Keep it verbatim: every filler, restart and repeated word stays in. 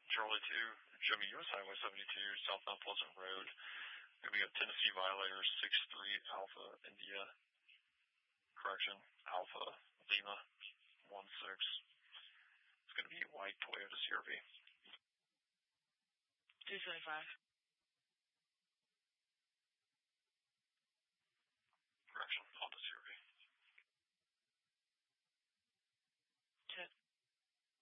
Charlie two, show me U S Highway seventy-two, South Mount Pleasant Road. And we got Tennessee Violator six three Alpha India. Correction, Alpha Lima one six. It's going to be a white Toyota C R V. two seventy-five.